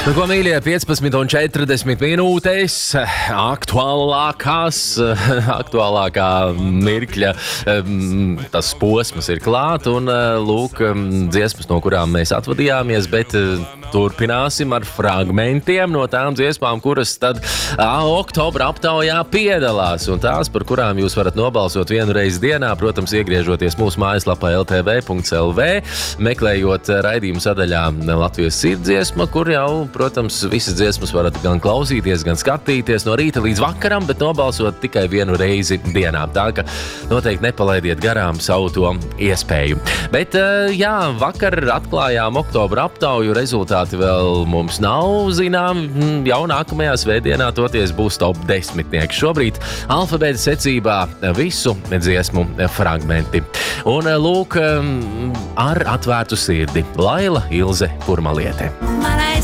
Nu, ko mīļie, 15:40 minūtēs, aktuālākā mirkļa tas posms ir klāt, un lūk, dziesmas, no kurām mēs atvadījāmies, bet turpināsim ar fragmentiem no tām dziesmām, kuras tad oktobra aptaujā piedalās, un tās, par kurām jūs varat nobalsot vienu reizi dienā, protams, iegriežoties mūsu mājaslapā ltv.lv, meklējot raidījumu sadaļā Latvijas sirdsdziesma, kur jau, protams, visas dziesmas varat gan klausīties, gan skatīties no rīta līdz vakaram, bet nobalsot tikai vienu reizi dienā. Tā ka noteikti nepalaidiet garām savu to iespēju. Bet, jā, vakar atklājām oktobra aptauju, rezultāti vēl mums nav zinām. Jau nākamajā svētdienā toties būs top 10. Šobrīd alfabēta secībā visu dziesmu fragmenti. Un lūk, ar atvērtu sirdi Laila Ilze Purmaliete.